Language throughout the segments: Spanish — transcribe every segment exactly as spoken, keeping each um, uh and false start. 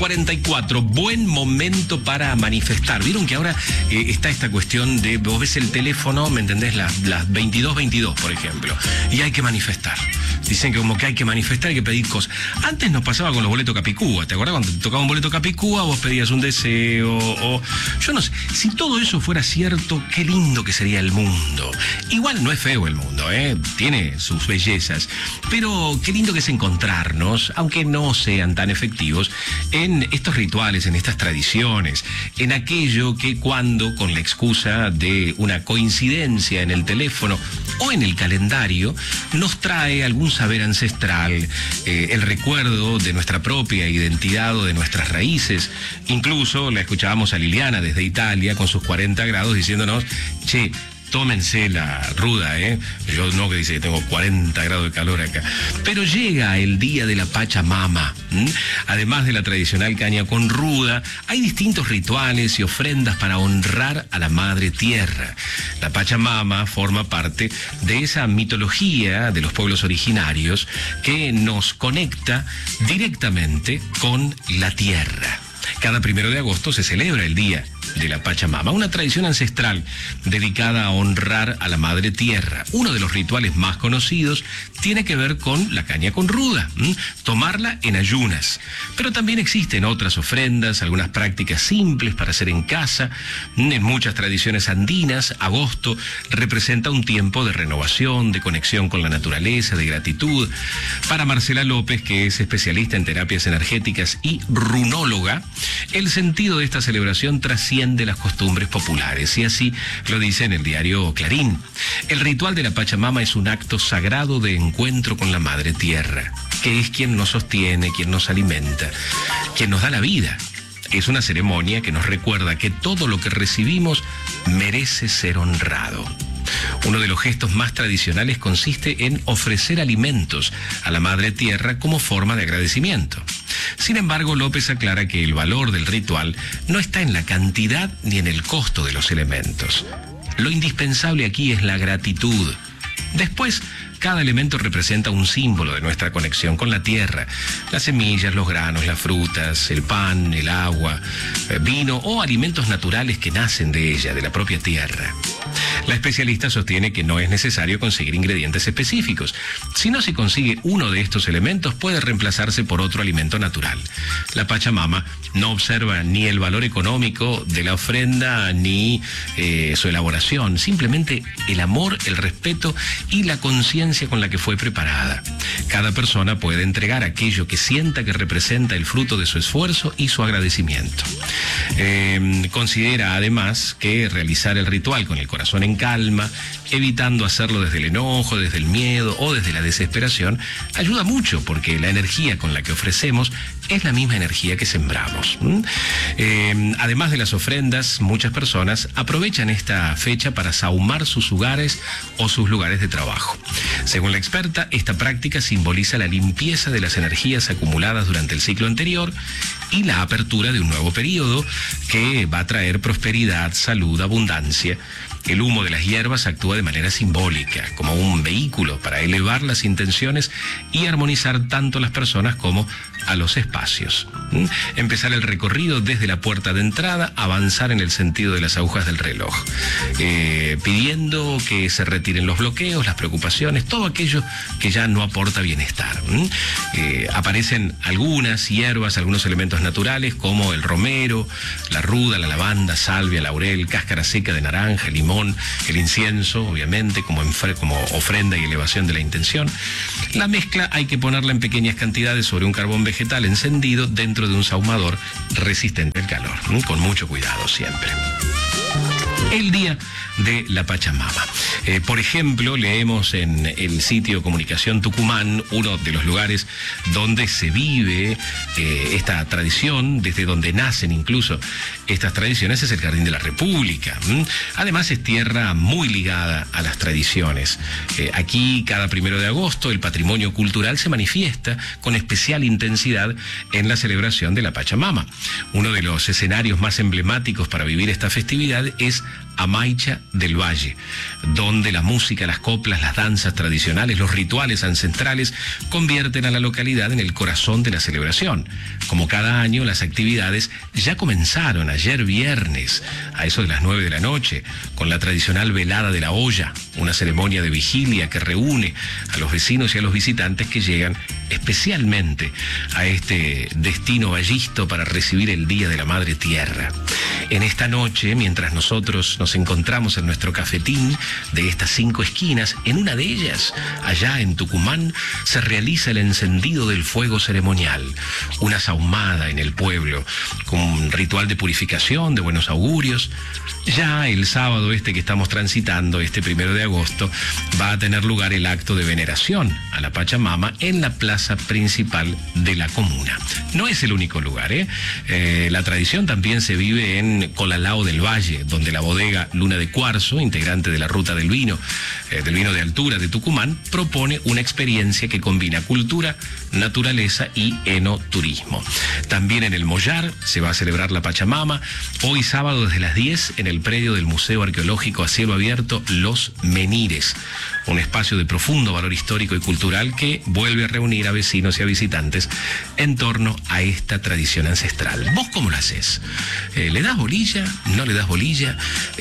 cuarenta y cuatro, buen momento para manifestar. Vieron que ahora eh, está esta cuestión de, vos ves el teléfono, ¿me entendés? Las, las veintidós veintidós, por ejemplo, y hay que manifestar. Dicen que como que hay que manifestar, hay que pedir cosas. Antes nos pasaba con los boletos Capicúa, ¿te acordás? Cuando te tocaba un boleto Capicúa, vos pedías un deseo, o... Yo no sé, si todo eso fuera cierto, qué lindo que sería el mundo. Igual no es feo el mundo, ¿eh? Tiene sus bellezas, pero qué lindo que es encontrarnos, aunque no sean tan efectivos, en estos rituales, en estas tradiciones, en aquello que cuando, con la excusa de una coincidencia en el teléfono o en el calendario, nos trae algún saber ancestral, eh, el recuerdo de nuestra propia identidad o de nuestras raíces. Incluso la escuchábamos a Liliana desde Italia con sus cuarenta grados diciéndonos, che, tómense la ruda, ¿eh? Yo no, que dice que tengo cuarenta grados de calor acá. Pero llega el día de la Pachamama. ¿Mm? Además de la tradicional caña con ruda, hay distintos rituales y ofrendas para honrar a la Madre Tierra. La Pachamama forma parte de esa mitología de los pueblos originarios que nos conecta directamente con la tierra. Cada primero de agosto se celebra el Día de la Pachamama, una tradición ancestral dedicada a honrar a la Madre Tierra. Uno de los rituales más conocidos tiene que ver con la caña con ruda, ¿m? Tomarla en ayunas. Pero también existen otras ofrendas, algunas prácticas simples para hacer en casa. En muchas tradiciones andinas, agosto representa un tiempo de renovación, de conexión con la naturaleza, de gratitud. Para Marcela López, que es especialista en terapias energéticas y runóloga, el sentido de esta celebración trasciende de las costumbres populares, y así lo dice en el diario Clarín. El ritual de la Pachamama es un acto sagrado de encuentro con la Madre Tierra, que es quien nos sostiene, quien nos alimenta, quien nos da la vida. Es una ceremonia que nos recuerda que todo lo que recibimos merece ser honrado. Uno de los gestos más tradicionales consiste en ofrecer alimentos a la Madre Tierra como forma de agradecimiento. Sin embargo, López aclara que el valor del ritual no está en la cantidad ni en el costo de los elementos. Lo indispensable aquí es la gratitud. Después, cada elemento representa un símbolo de nuestra conexión con la tierra. Las semillas, los granos, las frutas, el pan, el agua, el vino o alimentos naturales que nacen de ella, de la propia tierra. La especialista sostiene que no es necesario conseguir ingredientes específicos. Si no se consigue uno de estos elementos, puede reemplazarse por otro alimento natural. La Pachamama no observa ni el valor económico de la ofrenda ni eh, su elaboración, simplemente el amor, el respeto y la conciencia con la que fue preparada. Cada persona puede entregar aquello que sienta que representa el fruto de su esfuerzo y su agradecimiento. Eh, considera además que realizar el ritual con el corazón en calma, evitando hacerlo desde el enojo, desde el miedo o desde la desesperación, ayuda mucho porque la energía con la que ofrecemos es la misma energía que sembramos. ¿Mm? Eh, además de las ofrendas, muchas personas aprovechan esta fecha para sahumar sus hogares o sus lugares de trabajo. Según la experta, esta práctica simboliza la limpieza de las energías acumuladas durante el ciclo anterior y la apertura de un nuevo periodo que va a traer prosperidad, salud, abundancia. El humo de las hierbas actúa de manera simbólica, como un vehículo para elevar las intenciones y armonizar tanto a las personas como a los espacios. ¿Mm? Empezar el recorrido desde la puerta de entrada, avanzar en el sentido de las agujas del reloj, eh, pidiendo que se retiren los bloqueos, las preocupaciones, todo aquello que ya no aporta bienestar. ¿Mm? Eh, aparecen algunas hierbas, algunos elementos naturales como el romero, la ruda, la lavanda, salvia, laurel, cáscara seca de naranja, limón, el incienso, obviamente, como, como ofrenda y elevación de la intención. La mezcla hay que ponerla en pequeñas cantidades sobre un carbón vegetal encendido dentro de un sahumador resistente al calor, ¿eh? Con mucho cuidado siempre. El día de la Pachamama. Eh, por ejemplo, leemos en el sitio Comunicación Tucumán, uno de los lugares donde se vive eh, esta tradición, desde donde nacen incluso estas tradiciones, es el Jardín de la República. ¿Mm? Además, es tierra muy ligada a las tradiciones. Eh, aquí, cada primero de agosto, el patrimonio cultural se manifiesta con especial intensidad en la celebración de la Pachamama. Uno de los escenarios más emblemáticos para vivir esta festividad es Amaicha del Valle, donde la música, las coplas, las danzas tradicionales, los rituales ancestrales convierten a la localidad en el corazón de la celebración. Como cada año, las actividades ya comenzaron ayer viernes, a eso de las nueve de la noche, con la tradicional velada de la olla, una ceremonia de vigilia que reúne a los vecinos y a los visitantes que llegan especialmente a este destino vallisto para recibir el Día de la Madre Tierra. En esta noche, mientras nosotros nos encontramos en nuestro cafetín de estas cinco esquinas, en una de ellas, allá en Tucumán, se realiza el encendido del fuego ceremonial, una sahumada en el pueblo, con un ritual de purificación, de buenos augurios. Ya el sábado este que estamos transitando, este primero de agosto, va a tener lugar el acto de veneración a la Pachamama en la plaza principal de la comuna. No es el único lugar, ¿eh? Eh, la tradición también se vive en Colalao del Valle, donde la bodega Luna de Cuarzo, integrante de la ruta del vino, eh, del vino de altura de Tucumán, propone una experiencia que combina cultura, naturaleza y enoturismo. También en el Mollar se va a celebrar la Pachamama, hoy sábado desde las diez en el predio del Museo Arqueológico a cielo abierto Los Menires, un espacio de profundo valor histórico y cultural que vuelve a reunir a vecinos y a visitantes en torno a esta tradición ancestral. ¿Vos cómo lo haces? Eh, ¿Le das bolilla? ¿No le das bolilla?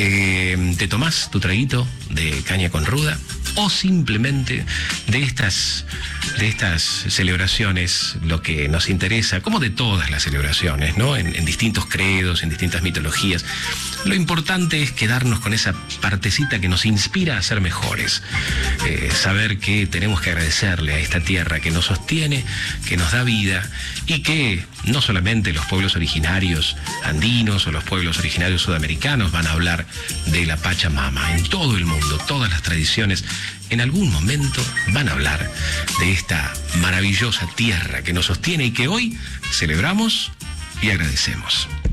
Eh, ¿Te tomás tu traguito de caña con ruda? ¿O simplemente de estas, de estas celebraciones lo que nos interesa, como de todas las celebraciones, ¿no? En, en distintos credos, en distintas mitologías, lo importante es quedarnos con esa partecita que nos inspira a ser mejores. Eh, saber que tenemos que agradecerle a esta tierra que nos sostiene, que nos da vida y que no solamente los pueblos originarios andinos o los pueblos originarios sudamericanos van a hablar de la Pachamama. En todo el mundo, todas las tradiciones en algún momento van a hablar de esta maravillosa tierra que nos sostiene y que hoy celebramos y agradecemos.